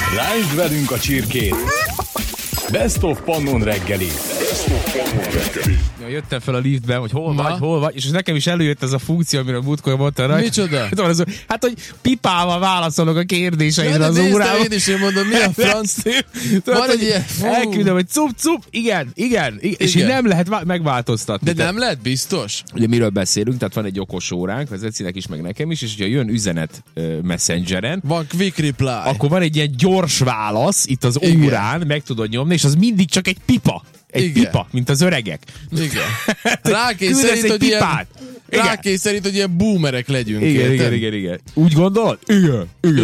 Lásd velünk a csirkét! Best of Pannon reggeli. Ja, jöttem fel a liftbe, hogy hol vagy, és nekem is előjött ez a funkció, amiről múltkor mondta. Micsoda? Hát, hogy pipával válaszolok a kérdéseidre az órában. Én mondom, mi a franc? Van egy ilyen... Elküldöm, hogy cup, igen, és így nem lehet megváltoztatni. De nem lehet biztos? Ugye miről beszélünk, tehát van egy okos óránk, az Ecinek is, meg nekem is, és ugye jön üzenet Messengeren. Van quick reply. Akkor van egy ilyen gyors válasz itt az órán, meg tudod nyomni, és az mindig csak egy pipa. Pipa, mint az öregek. Igen. Rákényszerít, hogy ilyen boomerek legyünk. Igen. Úgy gondolod? Igen.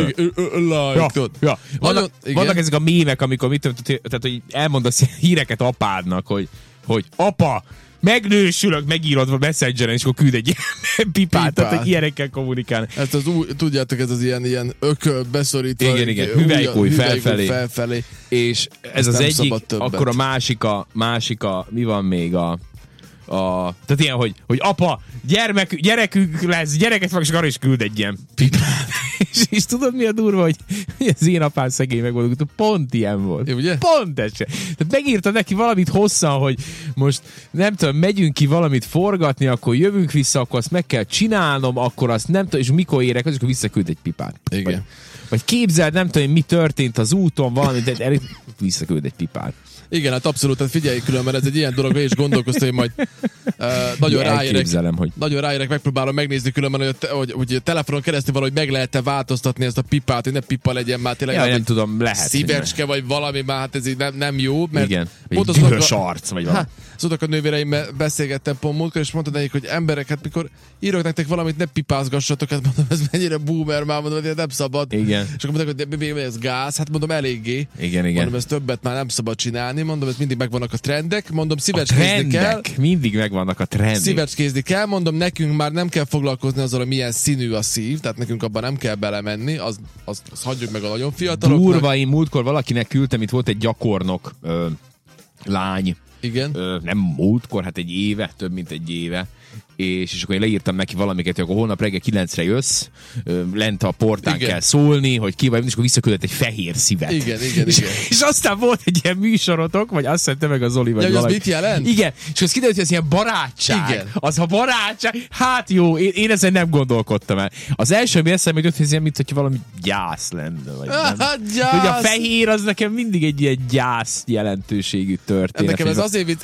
Ja. Vannak ezek a mémek, amikor tehát, hogy elmondasz híreket apádnak, hogy apa, megnősülök, megírod a Messengeren, és akkor küld egy ilyen pipát, tehát hogy ilyenekkel kommunikálni. Ezt tudjátok, ez az ilyen ököl beszorítva. Igen, hüvelykúj felfelé. És ez az egyik, akkor a másika, mi van még tehát ilyen, hogy apa, gyerekünk lesz, gyereket fog, és arra is küld egy ilyen pipát. és tudod, mi a durva, hogy az én apám szegény megmondott, pont ilyen volt. Ugye? Pont ez sem. Tehát megírta neki valamit hosszan, hogy most nem tudom, megyünk ki valamit forgatni, akkor jövünk vissza, akkor azt meg kell csinálnom, akkor azt nem tudom, és mikor érek, akkor visszaküld egy pipát. Igen. Vagy képzeld, nem tudom, mi történt az úton, valami, de visszaküld egy pipát. Igen, hát abszolút, hát figyelj különben, ez egy ilyen dolog, és gondolkoztam, hogy majd nagyon ráérek, megpróbálom megnézni különben, hogy telefonon keresztül valahogy meg lehet-e változtatni ezt a pipát, hogy ne pipa legyen már tényleg. Ja, nem tudom, lehet. Szívecske vagy valami, már hát ez így nem jó. Mert igen, egy dühös arc, vagy valami. Szóval a nővéreimmel beszélgettem pont múltkor, és mondta nekik, hogy emberek, hát mikor írok nektek valamit, ne pipázgassatok, hát mondom, ez mennyire boomer, már mondom, hogy nem szabad. Igen. És akkor mondták, hogy ez gáz, hát mondom, eléggé. Igen. Mondom, ez többet már nem szabad csinálni, mondom, ez mindig megvannak a trendek, mondom, szívecskézni kell. Mindig megvannak a trendek. Szívecskézni kell, mondom, nekünk már nem kell foglalkozni azzal, hogy milyen színű a szív, tehát nekünk abban nem kell belemenni, azt hagyjuk meg a nagyon fiataloknak. Durva, én múltkor valakinek küldtem, itt volt egy gyakornok lány. Igen. Nem múltkor, hát egy éve, több mint egy éve. És akkor én leírtam neki valamiket, hogy akkor holnap reggel 9-re jössz, lent a portán kell szólni, hogy ki vagy, és akkor visszaküldött egy fehér szívet. Igen. És aztán volt egy ilyen műsorotok, vagy azt hiszem te meg a Zoli, vagy valami. Az mit jelent? Igen, és az kiderült, hogy ez ilyen barátság. Igen. Az a barátság, hát jó, én ezen nem gondolkodtam el. Az első, ami eszembe jutott, hogy ez ilyen, mint hogy valami gyász lenne. Vagy gyász! Ugye a fehér az nekem mindig egy ilyen gyász jelentőségű történet. Nekem ez azért